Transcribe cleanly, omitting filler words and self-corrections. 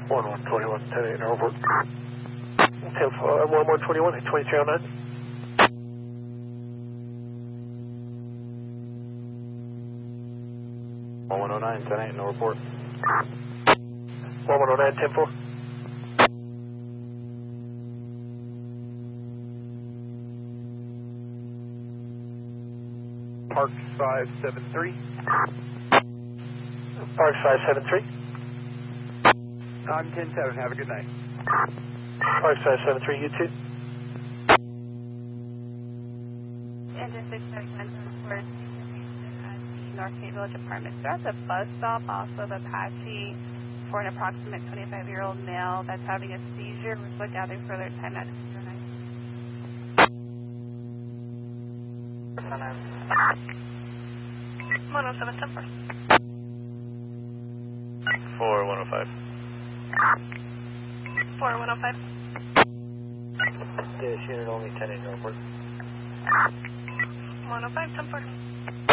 1121, 10-8, airport. 1121, 2309. One 10-8, no report. 1109, 10-4. Park 573. Park 573. I'm 10-7, have a good night. Park 573, you too. Engine 691 reports at the North Bay Village Apartments. They're at the bus stop off of Apache for an approximate 25-year-old male that's having a seizure. We're still gathering further time at 107 Temper. 4105. 4105. This unit only 10-8, airport. 105 Temper.